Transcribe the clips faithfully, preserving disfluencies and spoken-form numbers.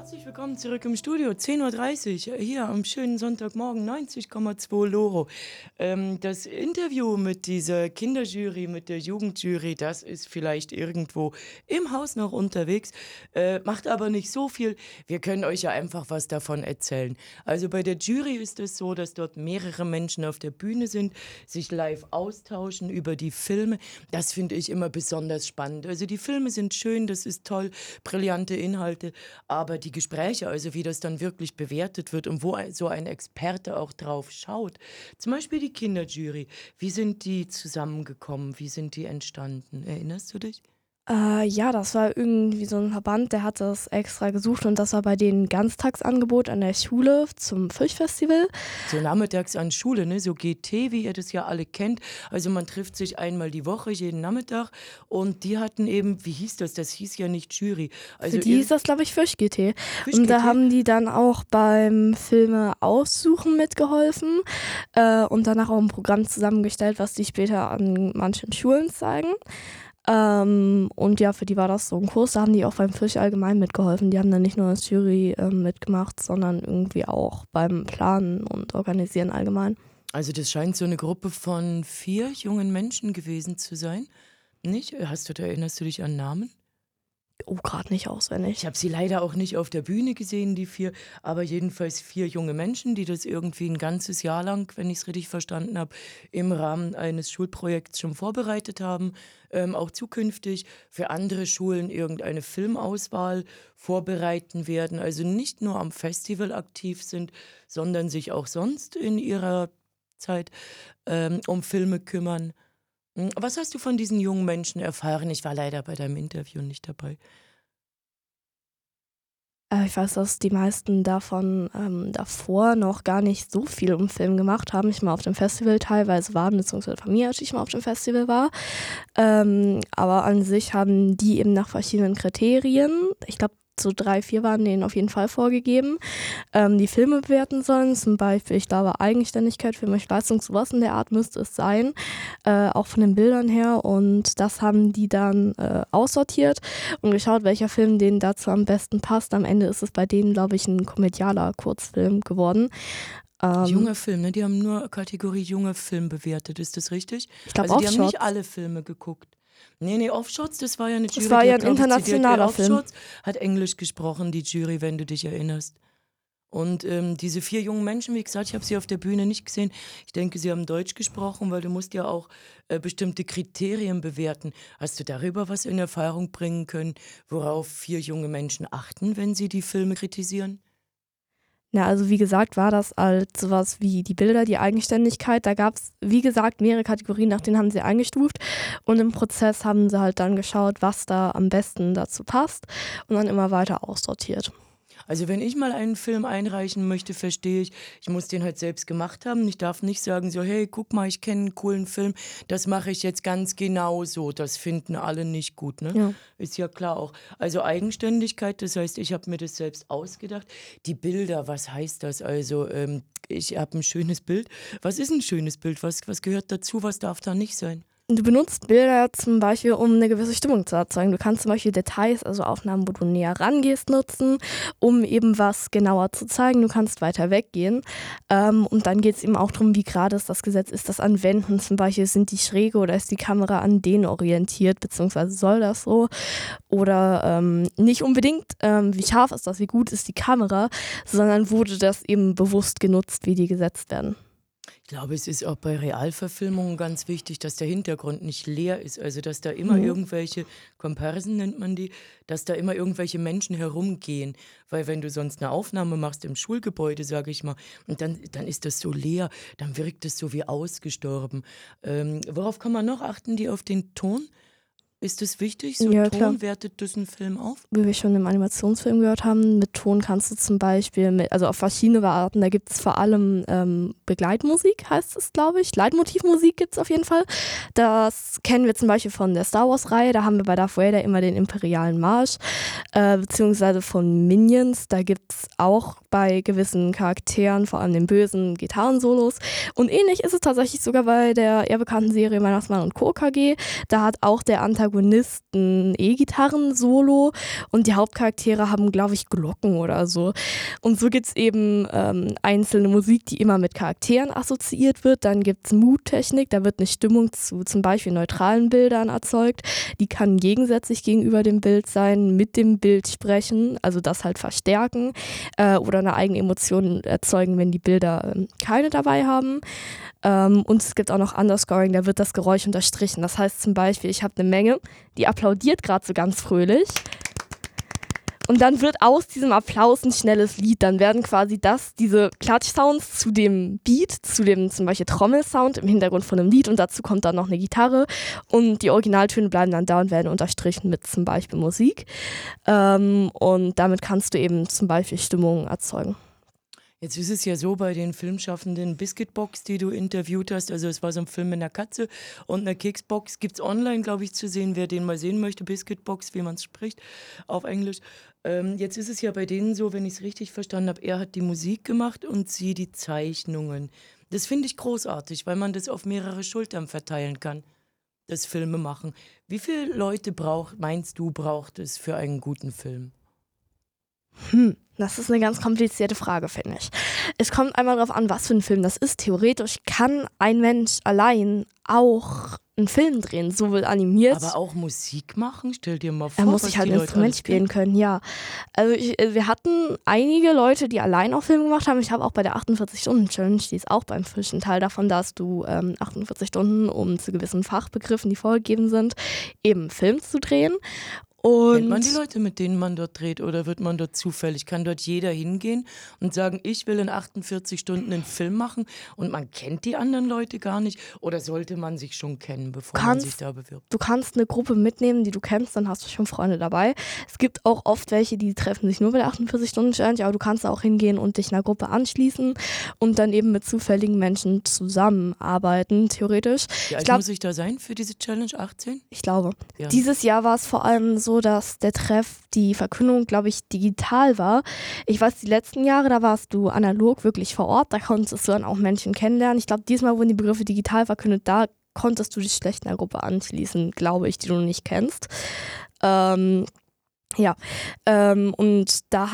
Herzlich willkommen zurück im Studio, zehn Uhr dreißig, hier am schönen Sonntagmorgen, neunzig Komma zwei Loro. Ähm, das Interview mit dieser Kinderjury, mit der Jugendjury, das ist vielleicht irgendwo im Haus noch unterwegs, äh, macht aber nicht so viel. Wir können euch ja einfach was davon erzählen. Also bei der Jury ist es so, dass dort mehrere Menschen auf der Bühne sind, sich live austauschen über die Filme. Das finde ich immer besonders spannend. Also die Filme sind schön, das ist toll, brillante Inhalte, aber die Gespräche, also wie das dann wirklich bewertet wird und wo ein, so ein Experte auch drauf schaut. Zum Beispiel die Kinderjury. Wie sind die zusammengekommen? Wie sind die entstanden? Erinnerst du dich? Äh, ja, das war irgendwie so ein Verband, der hat das extra gesucht und das war bei denen ein Ganztagsangebot an der Schule zum Fischfestival. So nachmittags an Schule, ne? So G T, wie ihr das ja alle kennt. Also man trifft sich einmal die Woche, jeden Nachmittag. Und die hatten eben, wie hieß das? Das hieß ja nicht Jury. Also Für die hieß das, glaube ich, Fisch-G T. Fisch Und da G T? haben die dann auch beim Filme aussuchen mitgeholfen äh, und danach auch ein Programm zusammengestellt, was die später an manchen Schulen zeigen. Ähm, und ja, für die war das so ein Kurs, da haben die auch beim Fisch allgemein mitgeholfen. Die haben dann nicht nur als Jury ähm, mitgemacht, sondern irgendwie auch beim Planen und Organisieren allgemein. Also das scheint so eine Gruppe von vier jungen Menschen gewesen zu sein. Nicht? Hast du, da erinnerst du dich an Namen? Oh, gerade nicht auswendig. Ich habe sie leider auch nicht auf der Bühne gesehen, die vier, aber jedenfalls vier junge Menschen, die das irgendwie ein ganzes Jahr lang, wenn ich es richtig verstanden habe, im Rahmen eines Schulprojekts schon vorbereitet haben, ähm, auch zukünftig für andere Schulen irgendeine Filmauswahl vorbereiten werden, also nicht nur am Festival aktiv sind, sondern sich auch sonst in ihrer Zeit ähm, um Filme kümmern. Hm, Was hast du von diesen jungen Menschen erfahren? Ich war leider bei deinem Interview nicht dabei. Äh, ich weiß, dass die meisten davon ähm, davor noch gar nicht so viel um Film gemacht haben. Ich mal auf dem Festival teilweise war, beziehungsweise von mir, als ich mal auf dem Festival war. Ähm, aber an sich haben die eben nach verschiedenen Kriterien, ich glaube, so drei, vier waren denen auf jeden Fall vorgegeben, ähm, die Filme bewerten sollen. Zum Beispiel, ich glaube, Eigenständigkeit, Filmleistung, sowas in der Art müsste es sein, äh, auch von den Bildern her. Und das haben die dann äh, aussortiert und geschaut, welcher Film denen dazu am besten passt. Am Ende ist es bei denen, glaube ich, ein komedialer Kurzfilm geworden. Ähm, Junger Film, ne? Die haben nur Kategorie junger Film bewertet, ist das richtig? ich glaube, Also die haben Offshots. nicht alle Filme geguckt. Nee, nee, Offshots, das war ja eine Jury, war die ja hat, ein glaub ich, zitiert, internationaler äh, Film. Offshots hat Englisch gesprochen, die Jury, wenn du dich erinnerst. Und ähm, diese vier jungen Menschen, wie gesagt, ich habe sie auf der Bühne nicht gesehen. Ich denke, sie haben Deutsch gesprochen, weil du musst ja auch äh, bestimmte Kriterien bewerten. Hast du darüber was in Erfahrung bringen können, worauf vier junge Menschen achten, wenn sie die Filme kritisieren? Ja, also wie gesagt, war das als sowas wie die Bilder, die Eigenständigkeit. Da gab es, wie gesagt, mehrere Kategorien, nach denen haben sie eingestuft. Und im Prozess haben sie halt dann geschaut, was da am besten dazu passt und dann immer weiter aussortiert. Also wenn ich mal einen Film einreichen möchte, verstehe ich, ich muss den halt selbst gemacht haben. Ich darf nicht sagen so, hey, guck mal, ich kenne einen coolen Film, das mache ich jetzt ganz genau so. Das finden alle nicht gut, ne? Ja. Ist ja klar auch. Also Eigenständigkeit, das heißt, ich habe mir das selbst ausgedacht. Die Bilder, was heißt das? Also ähm, ich habe ein schönes Bild. Was ist ein schönes Bild? Was, was gehört dazu? Was darf da nicht sein? Du benutzt Bilder zum Beispiel, um eine gewisse Stimmung zu erzeugen. Du kannst zum Beispiel Details, also Aufnahmen, wo du näher rangehst, nutzen, um eben was genauer zu zeigen. Du kannst weiter weggehen. Ähm, und dann geht es eben auch darum, wie gerade ist das Gesetz, ist das an Wänden zum Beispiel, sind die schräge oder ist die Kamera an denen orientiert, beziehungsweise soll das so? Oder ähm, nicht unbedingt, ähm, wie scharf ist das, wie gut ist die Kamera, sondern wurde das eben bewusst genutzt, wie die gesetzt werden. Ich glaube, es ist auch bei Realverfilmungen ganz wichtig, dass der Hintergrund nicht leer ist. Also, dass da immer Mhm. irgendwelche, Comparison nennt man die, dass da immer irgendwelche Menschen herumgehen. Weil wenn du sonst eine Aufnahme machst im Schulgebäude, sage ich mal, und dann, dann ist das so leer, dann wirkt es so wie ausgestorben. Ähm, worauf kann man noch achten, die auf den Ton? Ist das wichtig? So Ja, Ton klar. wertet das einen Film auf? Wie wir schon im Animationsfilm gehört haben, mit Ton kannst du zum Beispiel, mit, also auf verschiedene Arten, da gibt es vor allem ähm, Begleitmusik, heißt es, glaube ich. Leitmotivmusik gibt es auf jeden Fall. Das kennen wir zum Beispiel von der Star Wars-Reihe, da haben wir bei Darth Vader immer den imperialen Marsch, äh, beziehungsweise von Minions, da gibt es auch bei gewissen Charakteren, vor allem den bösen Gitarrensolos. Und ähnlich ist es tatsächlich sogar bei der eher bekannten Serie Weihnachtsmann und Co. K G. Da hat auch der Antagonist Protagonist ein E-Gitarren-Solo und die Hauptcharaktere haben, glaube ich, Glocken oder so. Und so gibt es eben ähm, einzelne Musik, die immer mit Charakteren assoziiert wird. Dann gibt es Mood-Technik, da wird eine Stimmung zu zum Beispiel neutralen Bildern erzeugt. Die kann gegensätzlich gegenüber dem Bild sein, mit dem Bild sprechen, also das halt verstärken äh, oder eine eigene Emotion erzeugen, wenn die Bilder äh, keine dabei haben. Ähm, und es gibt auch noch Underscoring, da wird das Geräusch unterstrichen. Das heißt zum Beispiel, ich habe eine Menge, die applaudiert gerade so ganz fröhlich. Und dann wird aus diesem Applaus ein schnelles Lied. Dann werden quasi das, diese Klatsch-Sounds zu dem Beat, zu dem zum Beispiel Trommelsound im Hintergrund von einem Lied und dazu kommt dann noch eine Gitarre und die Originaltöne bleiben dann da und werden unterstrichen mit zum Beispiel Musik. Ähm, und damit kannst du eben zum Beispiel Stimmungen erzeugen. Jetzt ist es ja so bei den Filmschaffenden Biscuitbox, die du interviewt hast, also es war so ein Film mit einer Katze und einer Keksbox, gibt es online, glaube ich, zu sehen, wer den mal sehen möchte, Biscuitbox, wie man es spricht, auf Englisch. Ähm, jetzt ist es ja bei denen so, wenn ich es richtig verstanden habe, er hat die Musik gemacht und sie die Zeichnungen. Das finde ich großartig, weil man das auf mehrere Schultern verteilen kann, das Filme machen. Wie viele Leute braucht, meinst du, braucht es für einen guten Film? Hm, das ist eine ganz komplizierte Frage, finde ich. Es kommt einmal darauf an, was für ein Film das ist. Theoretisch kann ein Mensch allein auch einen Film drehen, sowohl animiert. Aber auch Musik machen? Stell dir mal vor, Er muss was sich halt die ein Leute Instrument alles spielen können, ja. Also ich, äh, wir hatten einige Leute, die allein auch Filme gemacht haben. Ich habe auch bei der achtundvierzig-Stunden-Challenge, die ist auch beim frischen Teil davon, dass du ähm, achtundvierzig Stunden, um zu gewissen Fachbegriffen, die vorgegeben sind, eben einen Film zu drehen. Und Kennt man die Leute, mit denen man dort dreht, oder wird man dort zufällig? Kann dort jeder hingehen und sagen, ich will in achtundvierzig Stunden einen Film machen und man kennt die anderen Leute gar nicht? Oder sollte man sich schon kennen, bevor man kannst, sich da bewirbt? du kannst eine Gruppe mitnehmen, die du kennst, dann hast du schon Freunde dabei. Es gibt auch oft welche, die treffen sich nur bei der achtundvierzig-Stunden-Challenge, aber du kannst auch hingehen und dich einer Gruppe anschließen und dann eben mit zufälligen Menschen zusammenarbeiten, theoretisch. Wie alt Ich glaub, muss ich da sein für diese Challenge? achtzehn? Ich glaube. Ja. Dieses Jahr war es vor allem so, dass der Treff, die Verkündung, glaube ich, digital war. Ich weiß, die letzten Jahre, da warst du analog wirklich vor Ort, da konntest du dann auch Menschen kennenlernen. Ich glaube, diesmal wurden die Begriffe digital verkündet, da konntest du dich schlecht einer Gruppe anschließen, glaube ich, die du nicht kennst. Ähm, ja, ähm, und da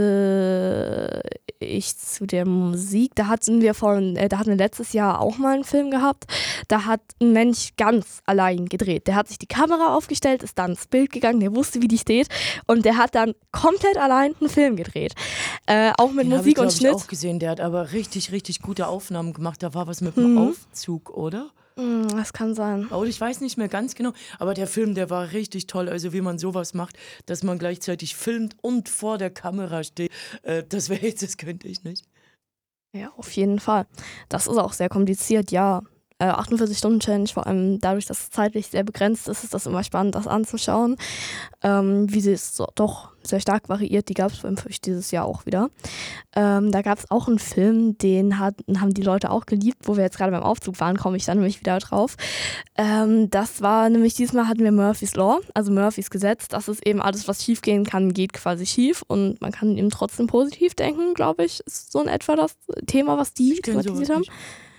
hatte ich zu der Musik, da hatten wir von, äh, da hatten wir letztes Jahr auch mal einen Film gehabt, da hat ein Mensch ganz allein gedreht. Der hat sich die Kamera aufgestellt, ist dann ins Bild gegangen, der wusste, wie die steht und der hat dann komplett allein einen Film gedreht. Äh, auch mit Den Musik hab ich, und Schnitt. Ich auch gesehen, der hat aber richtig, richtig gute Aufnahmen gemacht. Da war was mit dem Mhm. Aufzug, oder? Hm, das kann sein. Oh, ich weiß nicht mehr ganz genau, aber der Film, der war richtig toll. Also wie man sowas macht, dass man gleichzeitig filmt und vor der Kamera steht. Äh, das wäre jetzt, das könnte ich nicht. Ja, auf jeden Fall. Das ist auch sehr kompliziert, ja. Äh, achtundvierzig-Stunden-Challenge, vor allem dadurch, dass es zeitlich sehr begrenzt ist, ist das immer spannend, das anzuschauen. Ähm, wie sie es so, doch sehr stark variiert, die gab es beim Fisch dieses Jahr auch wieder. Ähm, da gab es auch einen Film, den hat, haben die Leute auch geliebt, wo wir jetzt gerade beim Aufzug waren, komme ich dann nämlich wieder drauf. Ähm, das war nämlich, diesmal hatten wir Murphy's Law, also Murphys Gesetz. Das ist eben alles, was schief gehen kann, geht quasi schief und man kann eben trotzdem positiv denken, glaube ich, ist so in etwa das Thema, was die Ich kenn thematisiert sowas haben. nicht.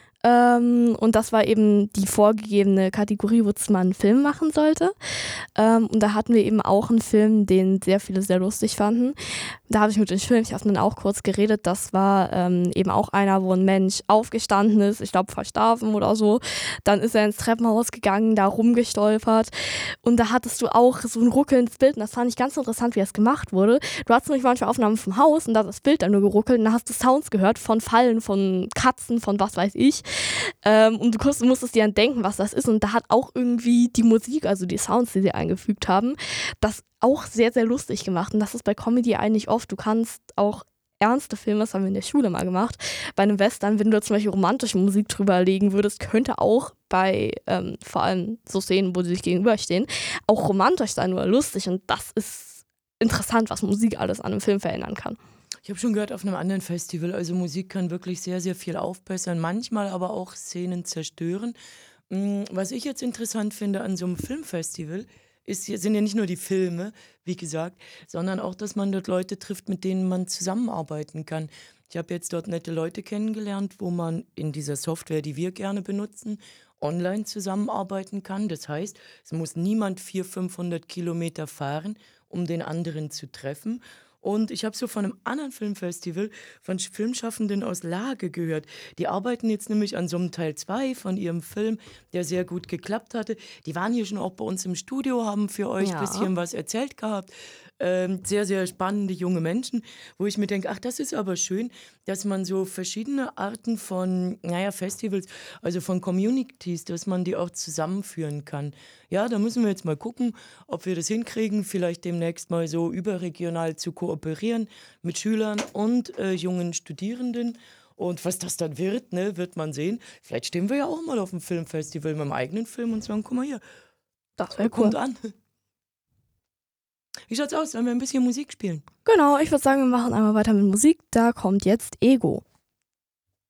Ähm, und das war eben die vorgegebene Kategorie, wozu man einen Film machen sollte. Ähm, und da hatten wir eben auch einen Film, den sehr viele sehr lustig fanden. Da habe ich mit den Filmschaffenden auch kurz geredet. Das war ähm, eben auch einer, wo ein Mensch aufgestanden ist, ich glaube verstorben oder so. Dann ist er ins Treppenhaus gegangen, da rumgestolpert. Und da hattest du auch so ein ruckelndes Bild. Und das fand ich ganz interessant, wie das gemacht wurde. Du hattest nämlich manchmal Aufnahmen vom Haus und da hat das Bild dann nur geruckelt. Und da hast du Sounds gehört von Fallen, von Katzen, von was weiß ich. Ähm, und du musstest, musstest dir dann denken, was das ist. Und da hat auch irgendwie die Musik, also die Sounds, die sie eingefügt haben, das auch sehr, sehr lustig gemacht. Und das ist bei Comedy eigentlich oft. Du kannst auch ernste Filme, das haben wir in der Schule mal gemacht, bei einem Western, wenn du da zum Beispiel romantische Musik drüber legen würdest, könnte auch bei ähm, vor allem so Szenen, wo sie sich gegenüberstehen, auch romantisch sein oder lustig. Und das ist interessant, was Musik alles an einem Film verändern kann. Ich habe schon gehört auf einem anderen Festival, also Musik kann wirklich sehr, sehr viel aufbessern, manchmal aber auch Szenen zerstören. Mm, Was ich jetzt interessant finde an so einem Filmfestival, ist, hier sind ja nicht nur die Filme, wie gesagt, sondern auch, dass man dort Leute trifft, mit denen man zusammenarbeiten kann. Ich habe jetzt dort nette Leute kennengelernt, wo man in dieser Software, die wir gerne benutzen, online zusammenarbeiten kann. Das heißt, es muss niemand vierhundert, fünfhundert Kilometer fahren, um den anderen zu treffen. Und ich habe so von einem anderen Filmfestival von Sch- Filmschaffenden aus Lage gehört. Die arbeiten jetzt nämlich an so einem Teil zwei von ihrem Film, der sehr gut geklappt hatte. Die waren hier schon auch bei uns im Studio, haben für euch ein Ja. bisschen was erzählt gehabt. Ähm, sehr, sehr spannende junge Menschen, wo ich mir denke, ach, das ist aber schön, dass man so verschiedene Arten von, naja, Festivals, also von Communities, dass man die auch zusammenführen kann. Ja, da müssen wir jetzt mal gucken, ob wir das hinkriegen, vielleicht demnächst mal so überregional zu kooperieren mit Schülern und äh, jungen Studierenden. Und was das dann wird, ne, wird man sehen. Vielleicht stehen wir ja auch mal auf dem Filmfestival mit dem eigenen Film und sagen, guck mal hier, Das wäre kommt cool. an. Wie schaut's aus? Sollen wir ein bisschen Musik spielen? Genau, ich würde sagen, wir machen einmal weiter mit Musik. Da kommt jetzt Ego.